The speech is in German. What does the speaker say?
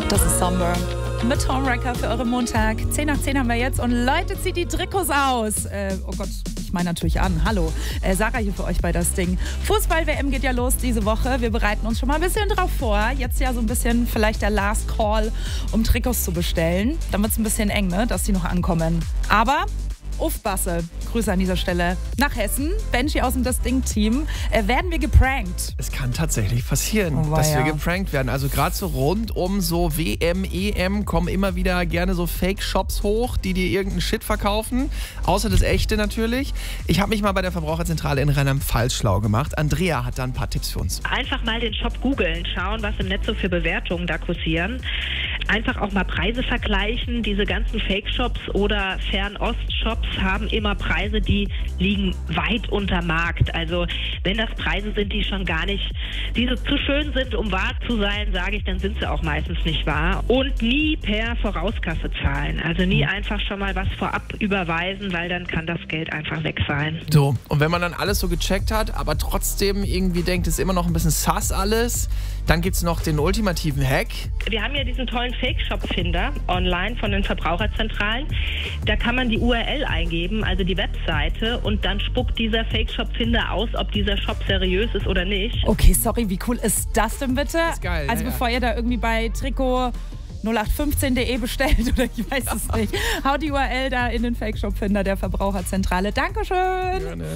Das ist Somber mit Homewrecker für euren Montag. 10 nach 10 haben wir jetzt und Leute, zieht die Trikots aus. Oh Gott, ich meine natürlich an. Hallo, Sarah hier für euch bei das Ding. Fußball-WM geht ja los diese Woche. Wir bereiten uns schon mal ein bisschen drauf vor. Jetzt ja so ein bisschen vielleicht der Last Call, um Trikots zu bestellen. Dann wird es ein bisschen eng, ne, dass die noch ankommen. Aber Basse, Grüße an dieser Stelle nach Hessen. Benji aus dem Das Ding-Team. Werden wir geprankt? Es kann tatsächlich passieren, dass wir geprankt werden. Also gerade so rund um so WM, EM kommen immer wieder gerne so Fake-Shops hoch, die dir irgendeinen Shit verkaufen. Außer das Echte natürlich. Ich habe mich mal bei der Verbraucherzentrale in Rheinland-Pfalz schlau gemacht. Andrea hat da ein paar Tipps für uns. Einfach mal den Shop googeln, schauen, was im Netz so für Bewertungen da kursieren. Einfach auch mal Preise vergleichen. Diese ganzen Fake-Shops oder Fernost-Shops haben immer Preise, die liegen weit unter Markt. Also wenn das Preise sind, die schon gar nicht, die so zu schön sind, um wahr zu sein, sage ich, dann sind sie auch meistens nicht wahr. Und nie per Vorauskasse zahlen. Also nie einfach schon mal was vorab überweisen, weil dann kann das Geld einfach weg sein. So, und wenn man dann alles so gecheckt hat, aber trotzdem irgendwie denkt, es ist immer noch ein bisschen sass alles, dann gibt es noch den ultimativen Hack. Wir haben ja diesen tollen Fake-Shop-Finder online von den Verbraucherzentralen. Da kann man die URL eingeben, also die Webseite, und dann spuckt dieser Fake-Shop-Finder aus, ob dieser Shop seriös ist oder nicht. Okay, sorry, wie cool ist das denn bitte? Das ist geil, also ja, bevor ihr da irgendwie bei Trikot 0815.de bestellt oder ich weiß es nicht. Haut die URL da in den Fake-Shop-Finder der Verbraucherzentrale. Dankeschön. Gerne.